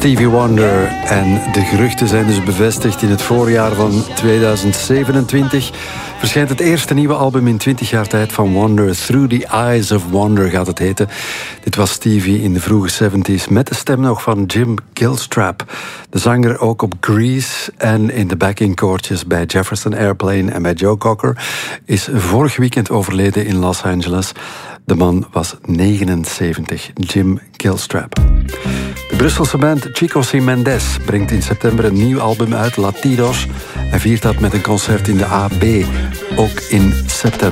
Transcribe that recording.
Stevie Wonder. En de geruchten zijn dus bevestigd. In het voorjaar van 2027 verschijnt het eerste nieuwe album in 20 jaar tijd van Wonder. Through the Eyes of Wonder gaat het heten. Dit was Stevie in de vroege 70s met de stem nog van Jim Gilstrap. De zanger ook op Grease en in de backingkoortjes bij Jefferson Airplane en bij Joe Cocker. Is vorig weekend overleden in Los Angeles. De man was 79, Jim Gilstrap. De Brusselse band Chico C. Mendes brengt in september een nieuw album uit, Latidos. En viert dat met een concert in de AB, ook in september.